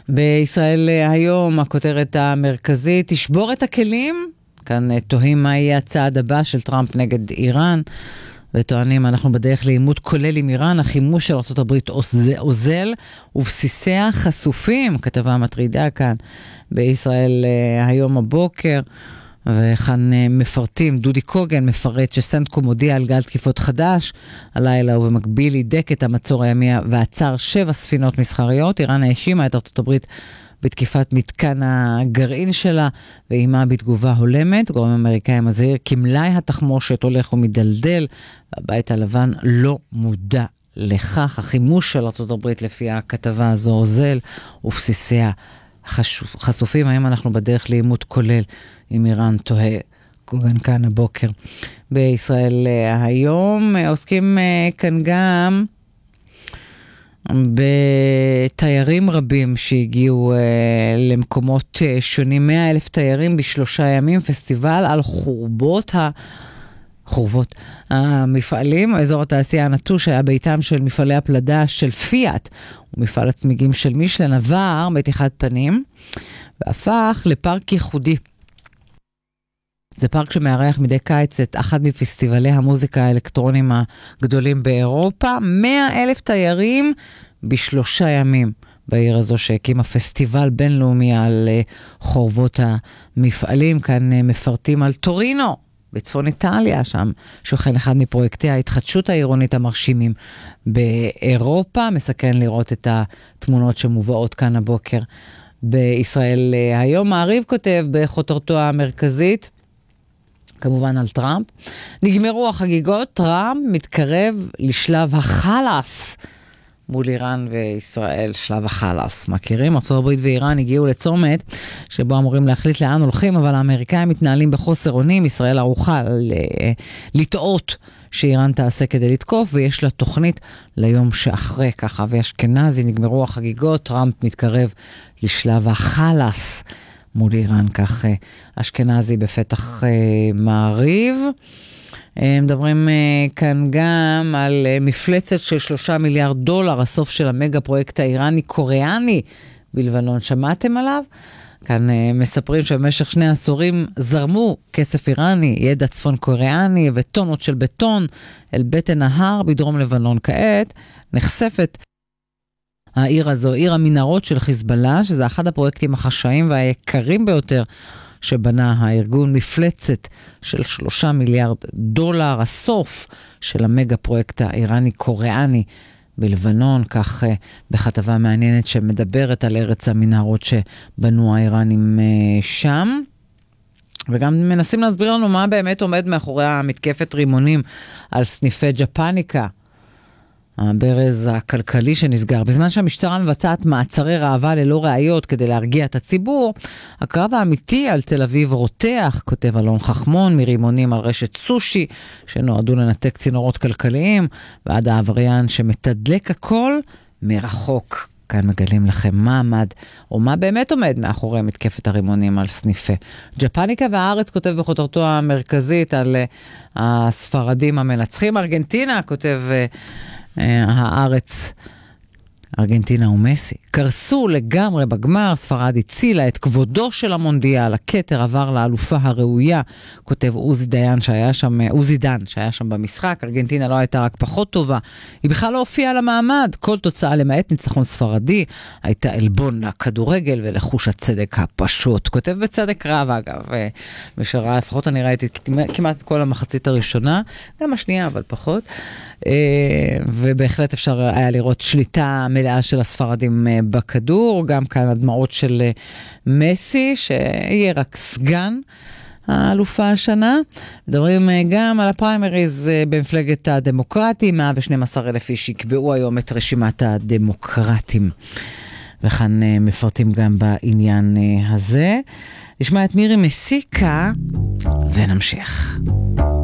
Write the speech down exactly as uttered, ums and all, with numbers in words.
בישראל היום הכותרת המרכזית, תשבור את הכלים. כאן תוהים מה יהיה הצעד הבא של טראמפ נגד איראן, וטוענים אנחנו בדרך לעימות כולל עם איראן, החימוש של ארצות הברית אוזל, ובסיסיה חשופים, כתבה מטרידה כאן בישראל היום הבוקר, וכאן מפרטים, דודי קוגן מפרט שסנטקום מודיע על גל תקיפות חדש, הלילה ובמקביל הידק את המצור הימי ועצר שבע ספינות מסחריות. איראן האשימה את ארצות הברית בתקיפת מתקן הגרעין שלה, ואימה בתגובה הולמת. גורם אמריקאי מזהיר כי מלאי התחמושת הולך ומדלדל, והבית הלבן לא מודע לכך. החימוש של ארצות הברית לפי הכתבה הזו אוזל, ובסיסיה חשופים. האם אנחנו בדרך לעימות כולל עם איראן? תוהה קוגן כאן הבוקר. בישראל היום עוסקים כאן גם בתיירים רבים שהגיעו למקומות שונים. מאה אלף תיירים בשלושה ימים, פסטיבל על חורבות ה... חורבות המפעלים. אזור התעשייה הנטוש היה ביתם של מפעלי הפלדה של פיאט, ומפעל הצמיגים של מישלן עבר מתיחת פנים, והפך לפארק ייחודי. זה פארק שמארח מדי קיץ את אחד מפסטיבלי המוזיקה האלקטרונים הגדולים באירופה. מאה אלף תיירים בשלושה ימים בעיר הזו שהקימה פסטיבל בינלאומי על חורבות המפעלים. כאן מפרטים על טורינו בצפון איטליה, שם שוכן אחד מפרויקטי ההתחדשות העירונית המרשימים באירופה. מסכן לראות את התמונות שמובאות כאן הבוקר בישראל היום. מעריב כותב בכותרתו המרכזית, כמובן על טראמפ, נגמרו החגיגות, טראמפ מתקרב לשלב החלאס מול איראן וישראל. שלב החלאס, מכירים? ארצות הברית ואיראן הגיעו לצומת שבו אמורים להחליט לאן הולכים, אבל האמריקאים מתנהלים בחוסר אונים. ישראל ערוכה לטעות שאיראן תעשה כדי לתקוף, ויש לה תוכנית ליום שאחרי. ככה ואשכנזי, נגמרו החגיגות, טראמפ מתקרב לשלב החלאס מול איראן. כך אשכנזי בפתח מעריב. מדברים כאן גם על מפלצת של שלושה מיליארד דולר, הסוף של המגה פרויקט האיראני-קוריאני בלבנון. שמעתם עליו? כאן מספרים שבמשך שני עשורים זרמו כסף איראני, ידע צפון קוריאני וטונות של בטון אל בטן ההר בדרום לבנון. כעת נחשפת העיר הזו, עיר המנהרות של חיזבאללה, שזה אחד הפרויקטים החשאיים והיקרים ביותר שבנה הארגון. מפלצת של שלושה מיליארד דולר, הסוף של המגה פרויקט האיראני-קוריאני בלבנון. כך בכתבה מעניינת שמדברת על ארץ המנהרות שבנו האיראנים שם. וגם מנסים להסביר לנו מה באמת עומד מאחורי המתקפת רימונים על סניפי ג'פניקה, הברז הכלכלי שנסגר. בזמן שהמשטרה מבצעת מעצרי ראווה ללא ראיות כדי להרגיע את הציבור, הקרב האמיתי על תל אביב רותח, כותב אלון חכמון, מרימונים על רשת סושי שנועדו לנתק צינורות כלכליים, ועד העבריין שמתדלק הכל מרחוק. כאן מגלים לכם מה עמד, או מה באמת עומד מאחורי מתקפת הרימונים על סניפי ג'פניקה. והארץ כותב בכותרתו המרכזית על הספרדים המנצחים. ארגנטינה, כותב הארץ, ארגנטינה ומסי קרסו לגמרי בגמר, ספרד הצילה את כבודו של המונדיאל, הכתר עבר לאלופה הראויה, כותב עוזי דיין שהיה שם, עוזי דן שהיה שם במשחק. ארגנטינה לא הייתה רק פחות טובה, היא בכלל לא הופיעה למעמד. כל תוצאה למעט ניצחון ספרדי הייתה אלבון לכדורגל ולחוש הצדק הפשוט. כותב בצדק רב אגב, ושראה, לפחות אני ראיתי כמעט את כל המחצית הראשונה, גם השנייה אבל פחות, ובהחלט אפשר היה לראות שליטה מלאה של הספרדים בכדור. גם כאן הדמעות של מסי שיהיה רק סגן האלופה השנה. מדברים גם על הפריימריז במפלגת הדמוקרטים. מאה ושנים עשר אלף איש יקבעו היום את רשימת הדמוקרטים, וכאן מפרטים גם בעניין הזה. נשמע את מירי מסיקה ונמשיך.